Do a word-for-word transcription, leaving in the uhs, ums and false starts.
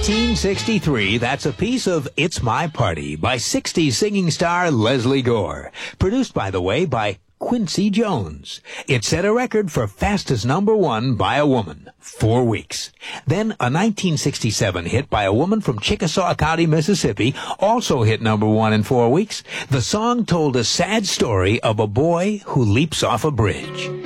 nineteen sixty-three, that's a piece of It's My Party by sixties singing star Leslie Gore. Produced, by the way, by Quincy Jones. It set a record for fastest number one by a woman, four weeks. Then a nineteen sixty-seven hit by a woman from Chickasaw County, Mississippi, also hit number one in four weeks. The song told a sad story of a boy who leaps off a bridge.